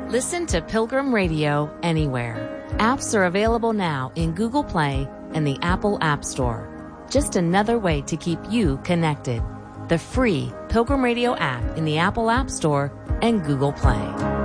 Listen to Pilgrim Radio anywhere. Apps are available now in Google Play and the Apple App Store. Just another way to keep you connected. The free Pilgrim Radio app in the Apple App Store and Google Play.